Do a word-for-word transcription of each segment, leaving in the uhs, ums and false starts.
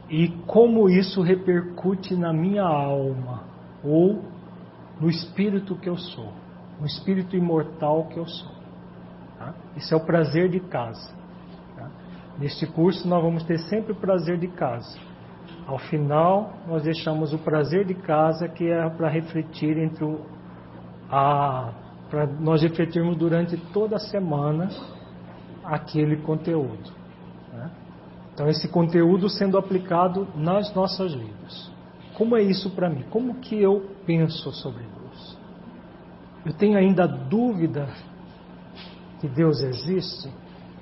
e como isso repercute na minha alma ou no espírito que eu sou, no espírito imortal que eu sou. Tá? Isso é o prazer de casa. Tá? Neste curso nós vamos ter sempre o prazer de casa. Ao final nós deixamos o prazer de casa, que é para refletir entre o, a, para nós refletirmos durante toda a semana aquele conteúdo. Né? Então esse conteúdo sendo aplicado nas nossas vidas. Como é isso para mim? Como que eu penso sobre Deus? Eu tenho ainda dúvida que Deus existe?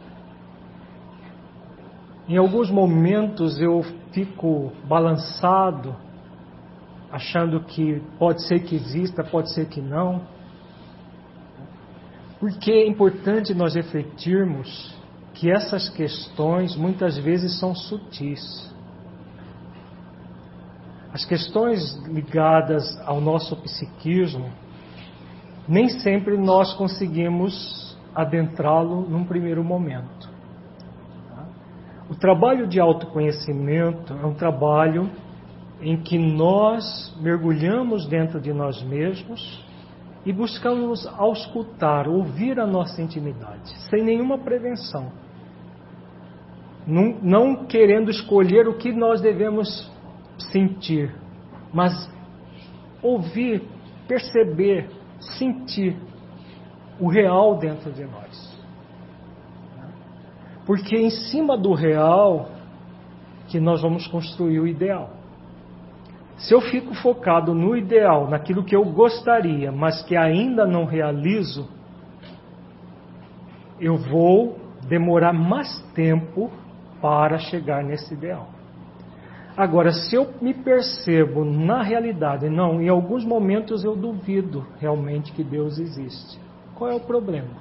Em alguns momentos eu fico balançado, achando que pode ser que exista, pode ser que não. Porque é importante nós refletirmos que essas questões muitas vezes são sutis. As questões ligadas ao nosso psiquismo, nem sempre nós conseguimos adentrá-lo num primeiro momento. O trabalho de autoconhecimento é um trabalho em que nós mergulhamos dentro de nós mesmos e buscamos auscultar, ouvir a nossa intimidade, sem nenhuma prevenção. Não, não querendo escolher o que nós devemos sentir, mas ouvir, perceber, sentir o real dentro de nós. Porque é em cima do real que nós vamos construir o ideal. Se eu fico focado no ideal, naquilo que eu gostaria, mas que ainda não realizo, eu vou demorar mais tempo para chegar nesse ideal. Agora, se eu me percebo na realidade, não, em alguns momentos eu duvido realmente que Deus existe. Qual é o problema?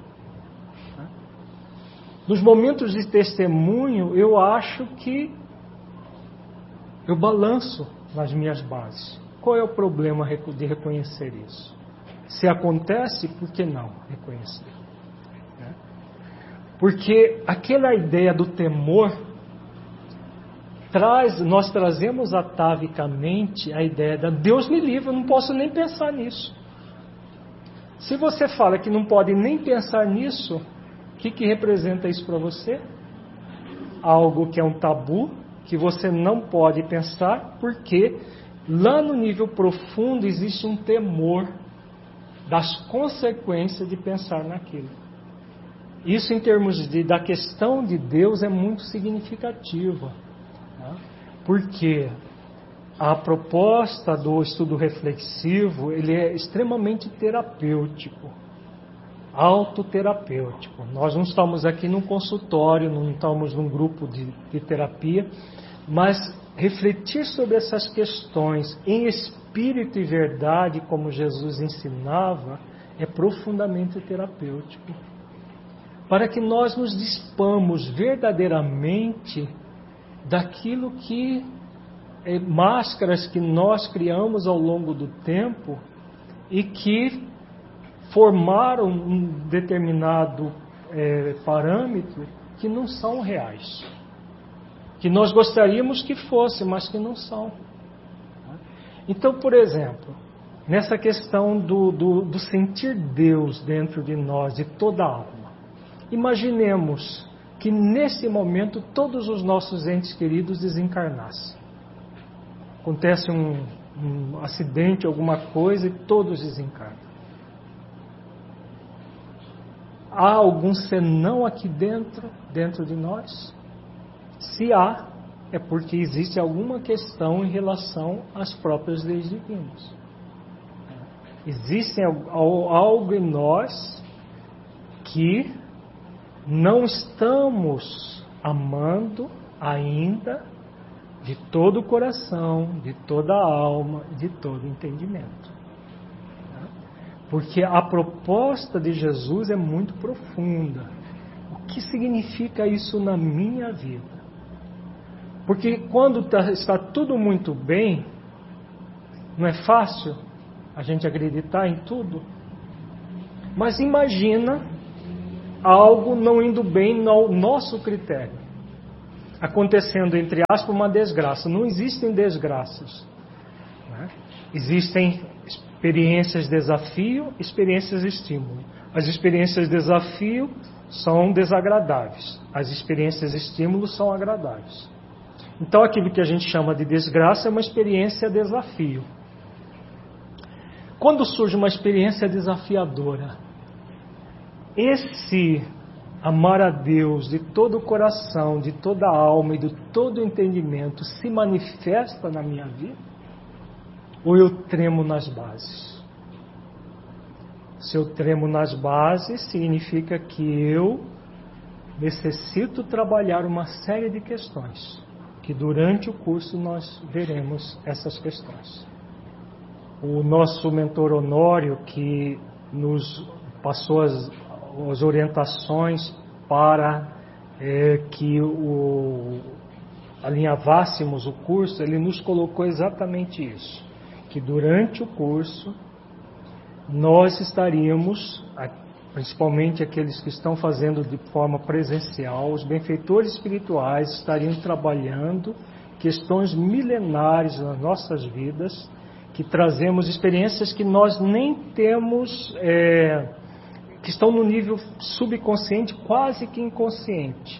Nos momentos de testemunho, eu acho que eu balanço nas minhas bases. Qual é o problema de reconhecer isso? Se acontece, por que não reconhecer? Porque aquela ideia do temor traz, nós trazemos atavicamente a ideia de Deus me livre, eu não posso nem pensar nisso. Se você fala que não pode nem pensar nisso, o que, que representa isso para você? Algo que é um tabu, que você não pode pensar, porque lá no nível profundo existe um temor das consequências de pensar naquilo. Isso, em termos de, da questão de Deus, é muito significativa. Né? Porque a proposta do estudo reflexivo, ele é extremamente terapêutico. Autoterapêutico. Nós não estamos aqui num consultório, não estamos num grupo de, de terapia, mas refletir sobre essas questões em espírito e verdade, como Jesus ensinava, é profundamente terapêutico. Para que nós nos dispamos verdadeiramente daquilo que é, máscaras que nós criamos ao longo do tempo e que formaram um determinado é, parâmetro que não são reais. Que nós gostaríamos que fosse, mas que não são. Então, por exemplo, nessa questão do, do, do sentir Deus dentro de nós, de toda a alma, imaginemos que nesse momento todos os nossos entes queridos desencarnassem. Acontece um, um acidente, alguma coisa, e todos desencarnam. Há algum senão aqui dentro, dentro de nós? Se há, é porque existe alguma questão em relação às próprias leis divinas. Existe algo em nós que não estamos amando ainda de todo o coração, de toda a alma, de todo o entendimento. Porque a proposta de Jesus é muito profunda. O que significa isso na minha vida? Porque quando está tudo muito bem, não é fácil a gente acreditar em tudo. Mas imagina algo não indo bem no nosso critério. acontecendo, entre aspas, uma desgraça. Não existem desgraças. Né? Existem experiências de desafio, experiências de estímulo. As experiências de desafio são desagradáveis. As experiências de estímulo são agradáveis. Então, aquilo que a gente chama de desgraça é uma experiência desafio. Quando surge uma experiência desafiadora, esse amar a Deus de todo o coração, de toda a alma e de todo o entendimento se manifesta na minha vida? Ou eu tremo nas bases? Se eu tremo nas bases, significa que eu necessito trabalhar uma série de questões, que durante o curso nós veremos essas questões. O nosso mentor Honório, que nos passou as, as orientações para é, que o, alinhavássemos o curso, ele nos colocou exatamente isso, que durante o curso nós estaríamos, principalmente aqueles que estão fazendo de forma presencial, os benfeitores espirituais estariam trabalhando questões milenares nas nossas vidas, que trazemos experiências que nós nem temos, é, que estão no nível subconsciente, quase que inconsciente,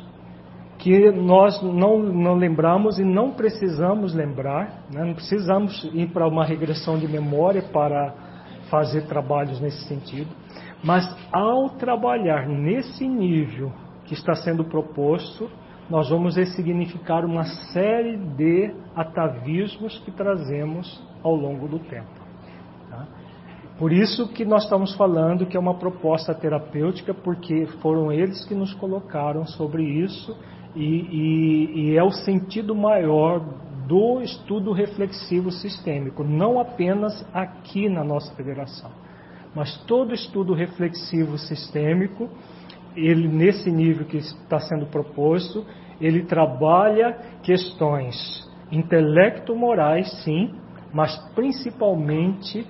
que nós não, não lembramos e não precisamos lembrar, né? Não precisamos ir para uma regressão de memória para fazer trabalhos nesse sentido, mas ao trabalhar nesse nível que está sendo proposto, nós vamos ressignificar uma série de atavismos que trazemos ao longo do tempo. Tá? Por isso que nós estamos falando que é uma proposta terapêutica, porque foram eles que nos colocaram sobre isso e, e, e é o sentido maior do estudo reflexivo sistêmico, não apenas aqui na nossa federação, mas todo estudo reflexivo sistêmico, ele nesse nível que está sendo proposto, ele trabalha questões intelecto-morais, sim, mas principalmente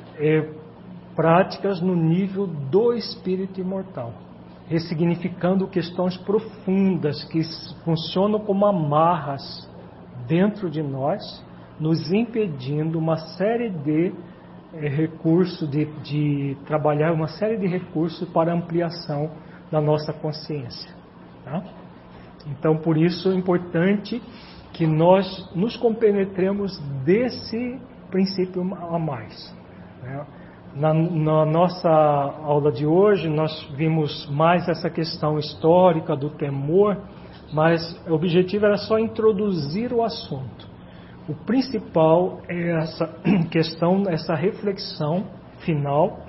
é, práticas no nível do espírito imortal, ressignificando questões profundas que funcionam como amarras dentro de nós, nos impedindo uma série de é, recursos, de, de trabalhar uma série de recursos para ampliação da nossa consciência. Tá? Então, por isso é importante que nós nos compenetremos desse princípio a mais. Né? Na, na nossa aula de hoje, nós vimos mais essa questão histórica do temor, mas o objetivo era só introduzir o assunto. O principal é essa questão, essa reflexão final,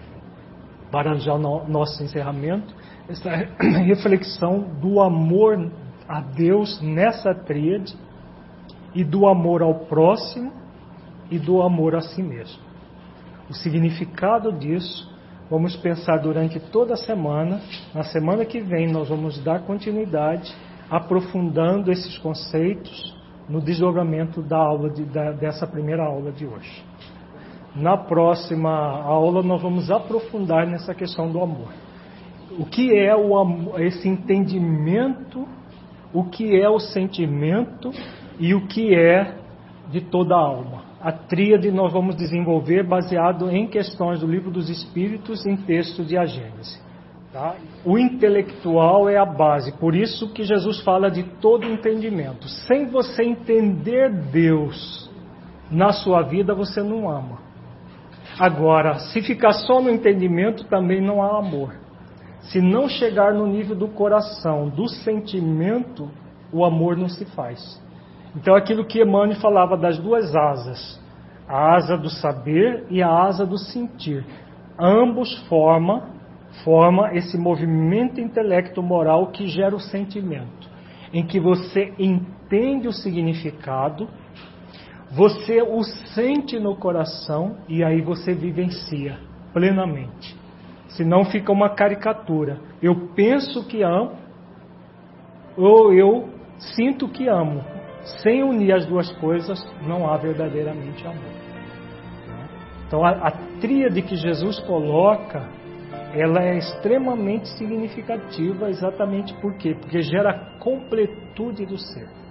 para já o nosso encerramento, essa reflexão do amor a Deus nessa tríade, e do amor ao próximo e do amor a si mesmo. O significado disso, vamos pensar durante toda a semana. Na semana que vem nós vamos dar continuidade, aprofundando esses conceitos no desdobramento da aula de, da, dessa primeira aula de hoje. Na próxima aula nós vamos aprofundar nessa questão do amor. O que é o amor, esse entendimento, o que é o sentimento e o que é de toda a alma. A tríade nós vamos desenvolver baseado em questões do Livro dos Espíritos em texto de A Gênese. Tá? O intelectual é a base, por isso que Jesus fala de todo entendimento. Sem você entender Deus na sua vida, você não ama. Agora, se ficar só no entendimento, também não há amor. Se não chegar no nível do coração, do sentimento, o amor não se faz. Então, aquilo que Emmanuel falava das duas asas, a asa do saber e a asa do sentir, ambos formam forma esse movimento intelecto-moral que gera o sentimento, em que você entende o significado, você o sente no coração e aí você vivencia plenamente. Senão fica uma caricatura. Eu penso que amo ou eu sinto que amo. Sem unir as duas coisas, não há verdadeiramente amor. Então, a, a tríade que Jesus coloca, ela é extremamente significativa, exatamente por quê? Porque gera a completude do ser.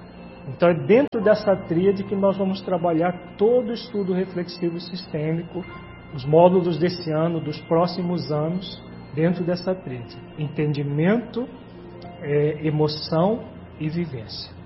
Então é dentro dessa tríade que nós vamos trabalhar todo o estudo reflexivo sistêmico, os módulos desse ano, dos próximos anos, dentro dessa tríade. Entendimento, é, emoção e vivência.